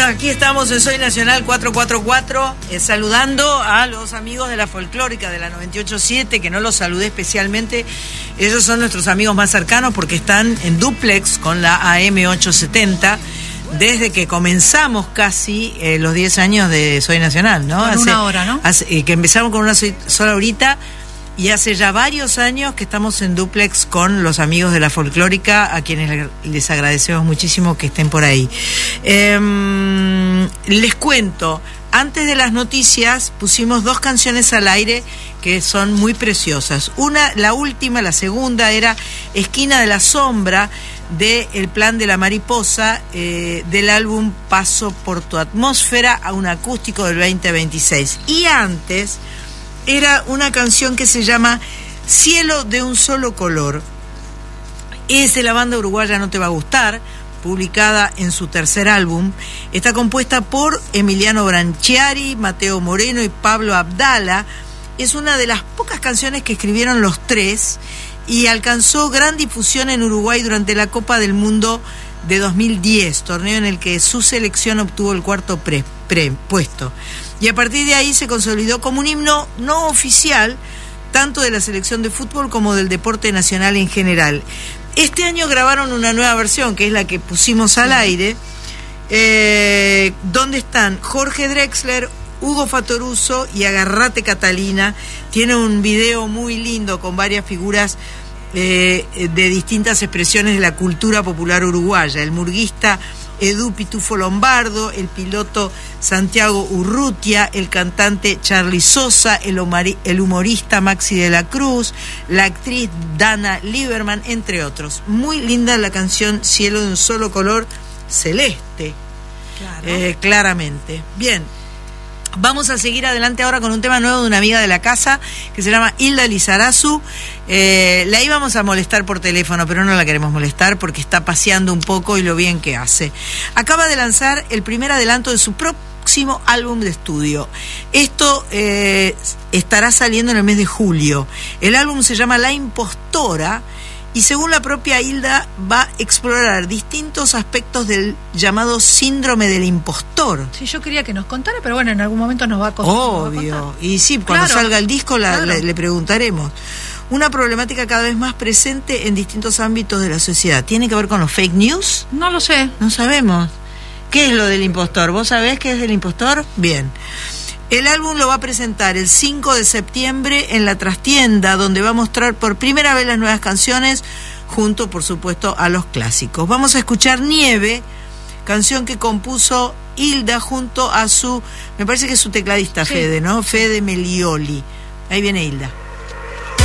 Bueno, aquí estamos en Soy Nacional 444, saludando a los amigos de la folclórica de la 98.7, que no los saludé especialmente. Ellos son nuestros amigos más cercanos porque están en dúplex con la AM 870 desde que comenzamos casi los 10 años de Soy Nacional, ¿no? Con una hora, ¿no? Que empezamos con una sola horita. Y hace ya varios años que estamos en dúplex con los amigos de la folclórica, a quienes les agradecemos muchísimo que estén por ahí. Les cuento, antes de las noticias pusimos 2 canciones al aire que son muy preciosas. La última, la segunda, era Esquina de la Sombra, de El Plan de la Mariposa, del álbum Paso por tu Atmósfera, a un acústico del 2026. Y antes era una canción que se llama Cielo de un Solo Color. Es de la banda uruguaya No Te Va a Gustar, publicada en su tercer álbum. Está compuesta por Emiliano Branchiari, Mateo Moreno y Pablo Abdala. Es una de las pocas canciones que escribieron los tres y alcanzó gran difusión en Uruguay durante la Copa del Mundo de 2010, torneo en el que su selección obtuvo el cuarto puesto. Y a partir de ahí se consolidó como un himno no oficial, tanto de la selección de fútbol como del deporte nacional en general. Este año grabaron una nueva versión, que es la que pusimos al aire, donde están Jorge Drexler, Hugo Fatoruso y Agarrate Catalina. Tiene un video muy lindo con varias figuras de distintas expresiones de la cultura popular uruguaya. El murguista Edu Pitufo Lombardo, el piloto Santiago Urrutia, el cantante Charly Sosa, el humorista Maxi de la Cruz, la actriz Dana Lieberman, entre otros. Muy linda la canción Cielo de un Solo Color, celeste, claro. Claramente. Bien, vamos a seguir adelante ahora con un tema nuevo de una amiga de la casa que se llama Hilda Lizarazu. La íbamos a molestar por teléfono, pero no la queremos molestar porque está paseando un poco y lo bien que hace. Acaba de lanzar el primer adelanto de su próximo álbum de estudio. Esto estará saliendo en el mes de julio. El álbum se llama La Impostora y, según la propia Hilda, va a explorar distintos aspectos del llamado síndrome del impostor. Sí, yo quería que nos contara, pero bueno, en algún momento nos va a contar. Obvio, y sí, cuando salga el disco le preguntaremos. Una problemática cada vez más presente en distintos ámbitos de la sociedad. ¿Tiene que ver con los fake news? No lo sé. No sabemos. ¿Qué es lo del impostor? ¿Vos sabés qué es del impostor? Bien. El álbum lo va a presentar el 5 de septiembre en La Trastienda, donde va a mostrar por primera vez las nuevas canciones, junto, por supuesto, a los clásicos. Vamos a escuchar Nieve, canción que compuso Hilda junto a me parece que es su tecladista, sí. Fede, ¿no? Fede Melioli. Ahí viene Hilda.